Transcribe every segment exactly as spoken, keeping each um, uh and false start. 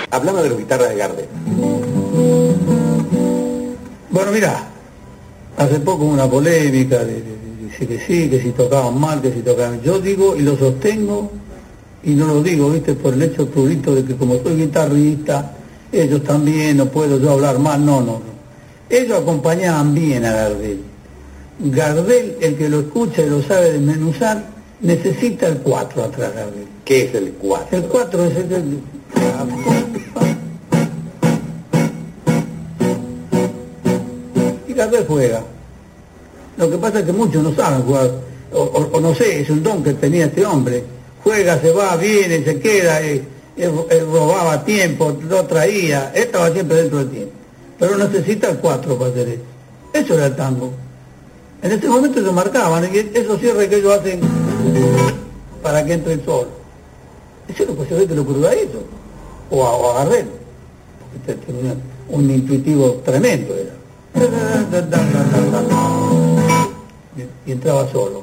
Hablame de la guitarra de Gardel. Bueno, mirá, hace poco una polémica de, de, de decir que sí, que si tocaban mal, que si tocaban... Yo digo y lo sostengo, y no lo digo, viste, por el hecho prurito de que como soy guitarrista, ellos también, no puedo yo hablar mal, no, no, no. Ellos acompañaban bien a Gardel. Gardel, el que lo escucha y lo sabe desmenuzar, necesita el cuatro atrás de Gardel. ¿Qué es el cuatro? El cuatro es el... el y Gardel juega. Lo que pasa es que muchos no saben jugar, o, o, o no sé, es un don que tenía este hombre. Juega, se va, viene, se queda, eh, eh, eh, robaba tiempo, lo traía, él estaba siempre dentro del tiempo. Pero necesita el cuatro para hacer eso. Eso era el tango. En este momento se marcaban, y esos cierres que ellos hacen para que entre el sol. Eso es lo que se ve que lo ocurrió a eso, o a, o a Gardel. Porque tenía un intuitivo tremendo era. Y entraba solo.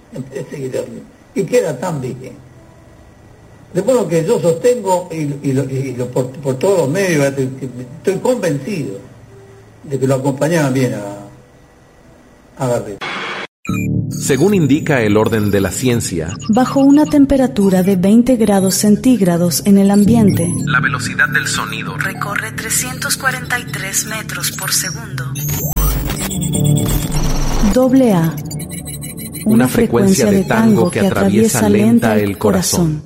Y queda tan bien. Después lo que yo sostengo, y, y, lo, y lo, por, por todos los medios, estoy convencido de que lo acompañaban bien a, a Gardel. Según indica el orden de la ciencia, bajo una temperatura de veinte grados centígrados en el ambiente, la velocidad del sonido recorre trescientos cuarenta y tres metros por segundo. Doble A. Una, una frecuencia, frecuencia de tango que, que atraviesa lenta el corazón.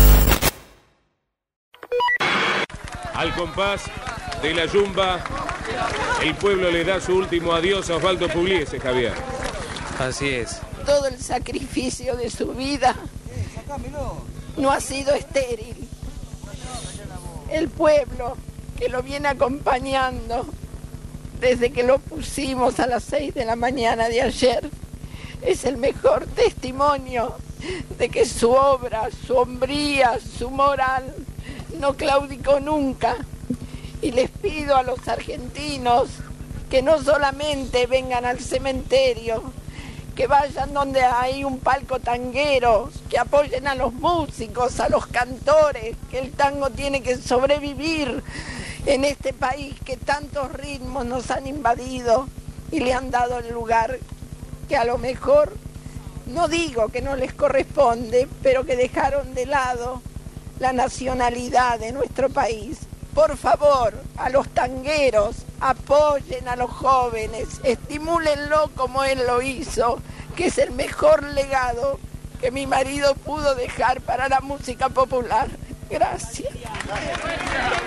Al compás de la yumba, el pueblo le da su último adiós a Osvaldo Pugliese, Javier. Así es. Todo el sacrificio de su vida no ha sido estéril. El pueblo que lo viene acompañando desde que lo pusimos a las seis de la mañana de ayer es el mejor testimonio de que su obra, su hombría, su moral no claudicó nunca. Y les pido a los argentinos que no solamente vengan al cementerio, que vayan donde hay un palco tanguero, que apoyen a los músicos, a los cantores, que el tango tiene que sobrevivir en este país que tantos ritmos nos han invadido y le han dado el lugar que a lo mejor, no digo que no les corresponde, pero que dejaron de lado la nacionalidad de nuestro país. Por favor, a los tangueros, apoyen a los jóvenes, estimúlenlo como él lo hizo, que es el mejor legado que mi marido pudo dejar para la música popular. Gracias.